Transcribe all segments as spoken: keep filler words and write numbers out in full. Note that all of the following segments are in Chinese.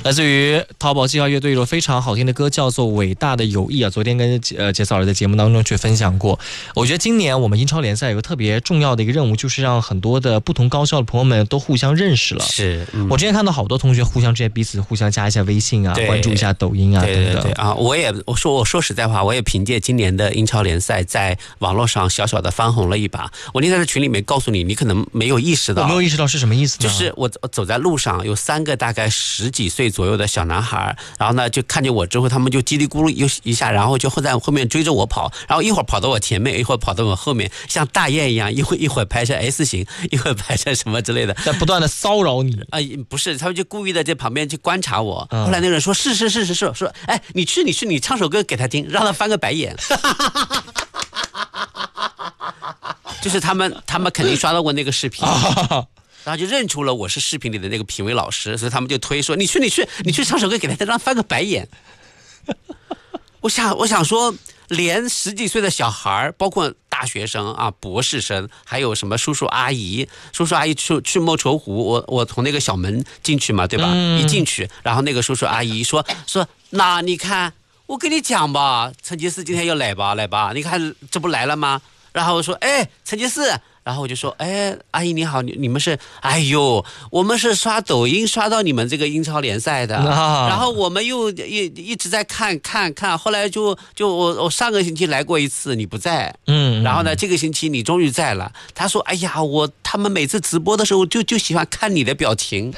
来自于淘宝计划乐队一首非常好听的歌，叫做《伟大的友谊》啊。昨天跟呃杰嫂儿在节目当中去分享过。我觉得今年我们英超联赛有个特别重要的一个任务，就是让很多的不同高校的朋友们都互相认识了。 是， 嗯、我之前看到好多同学互相之间彼此互相加一下微信啊，关注一下抖音啊对对对等等。 啊，我也我说我说实在话，我也凭借今年的英超联赛在网络上小小的翻红了一把。我那天在群里面告诉你，你可能没有意识到， 我没有意识到是什么意思呢？ 就是我走在路上，有三个大概十几岁左右的小男孩，然后呢就看见我之后，他们就叽里咕噜一下，然后就会在后面追着我跑，然后一会儿跑到我前面，一会儿跑到我后面，像大雁一样，一会一会儿排成 S 型，一会儿排成什么之类的， 在不断的骚扰你啊、呃，不是，他们就故意的在旁边去观察我。嗯、后来那个人说：“是是是是是，说哎，你去你去，你唱首歌给他听，让他翻个白眼。”就是他们他们肯定刷到过那个视频。然后就认出了我是视频里的那个评委老师，所以他们就推说你去你去你去唱首歌给他，让他翻个白眼。我想我想说，连十几岁的小孩，包括大学生啊、博士生，还有什么叔叔阿姨，叔叔阿姨去去莫愁湖，我我从那个小门进去嘛，对吧？嗯、一进去，然后那个叔叔阿姨说说，那你看，我跟你讲吧，陈杰斯今天要来吧，来吧，你看这不来了吗？然后我说，哎，陈杰斯。然后我就说，哎，阿姨你好，你你们是，哎呦，我们是刷抖音刷到你们这个英超联赛的，啊、然后我们又一一直在看看看，后来就就我我上个星期来过一次，你不在，嗯，然后呢，这个星期你终于在了。他说，哎呀，我他们每次直播的时候就就喜欢看你的表情，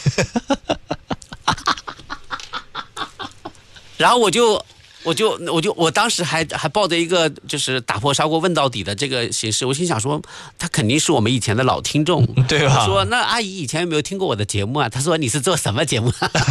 然后我就。我就我就我当时还还抱着一个就是打破砂锅问到底的这个形式，我心想说他肯定是我们以前的老听众， 对吧？ 我说那阿姨以前有没有听过我的节目啊？他说你是做什么节目啊？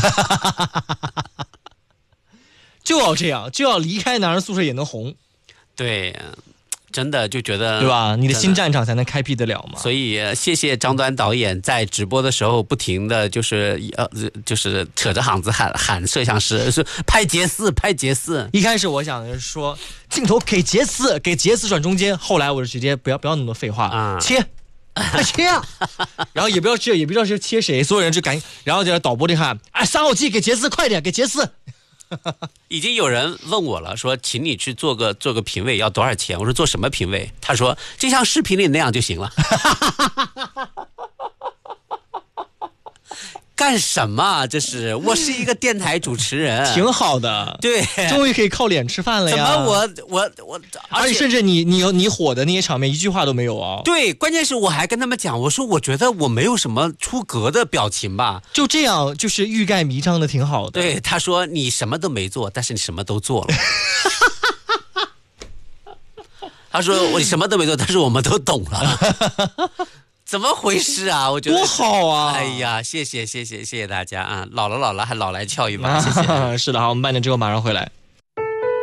就要这样，就要离开男人宿舍也能红， 对。真的就觉得对吧？你的新战场才能开辟得了嘛。 所以谢谢张端导演在直播的时候不停的就是呃就是扯着嗓子喊喊摄像师，是拍杰斯拍杰斯。 一开始我想说镜头给杰斯，给杰斯转中间，后来我就直接不要不要那么多废话，啊、切。快切啊！然后也不要这，也不知道是切谁，所有人就赶紧，然后就导播就喊，哎，三号机给杰斯，快点给杰斯。 已经有人问我了，说请你去做个做个评委要多少钱？我说做什么评委？他说就像视频里那样就行了。干什么？这是我是一个电台主持人， 挺好的， 对， 终于可以靠脸吃饭了呀！ 怎么我我我， 而且甚至你你你火的那些场面一句话都没有啊！ 对，关键是我还跟他们讲，我说我觉得我没有什么出格的表情吧， 就这样，就是欲盖弥彰的挺好的。 对，他说你什么都没做，但是你什么都做了。他说我什么都没做，但是我们都懂了。怎么回事啊？我觉得多好啊！ 哎呀，谢谢谢谢谢谢大家啊！老了老了还老来俏一把，谢谢。 是的，好，我们半点之后马上回来。